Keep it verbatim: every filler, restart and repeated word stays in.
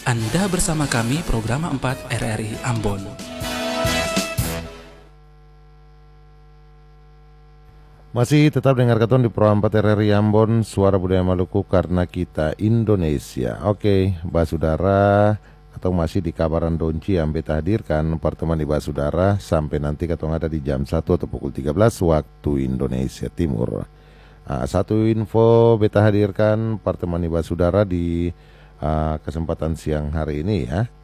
Anda bersama kami program empat R R I Ambon. Masih tetap dengar keton di Pro empat R R I Ambon, Suara Budaya Maluku karena kita Indonesia. Oke, Basudara, atau masih di kabaran Donci yang beta hadirkan pertemuan di Basudara sampai nanti ketong ada di jam satu atau pukul tiga belas waktu Indonesia Timur. Nah, satu info beta hadirkan pertemuan di Basudara di uh, kesempatan siang hari ini ya.